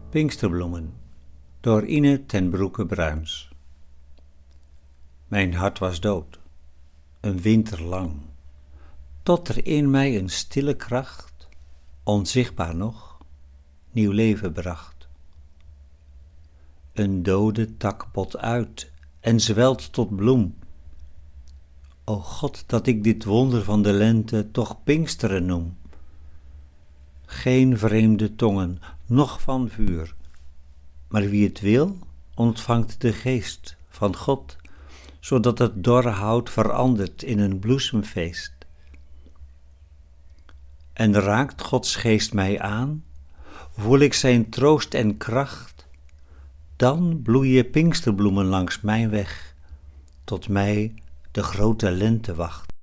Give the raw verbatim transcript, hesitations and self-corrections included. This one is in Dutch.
Pinksterbloemen door Ine ten Broeke Bruins. Mijn hart was dood, een winter lang, tot er in mij een stille kracht, onzichtbaar nog, nieuw leven bracht. Een dode tak bot uit en zwelt tot bloem. O God, dat ik dit wonder van de lente toch Pinksteren noem. Geen vreemde tongen, noch van vuur, maar wie het wil, ontvangt de geest van God, zodat het dorre hout verandert in een bloesemfeest. En raakt Gods geest mij aan, voel ik zijn troost en kracht, dan bloeien pinksterbloemen langs mijn weg, tot mij de grote lente wacht.